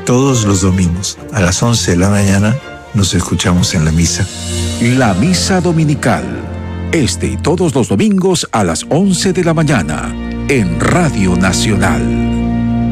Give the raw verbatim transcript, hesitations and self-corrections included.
Todos los domingos a las once de la mañana nos escuchamos en la misa. La Misa Dominical. Este y todos los domingos a las once de la mañana en Radio Nacional.